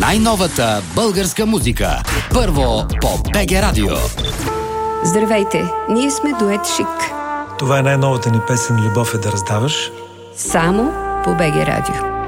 Най-новата българска музика. Първо по БГ Радио. Здравейте, ние сме дует Шик. Това е най-новата ни песен "Любов е да раздаваш". Само по БГ Радио.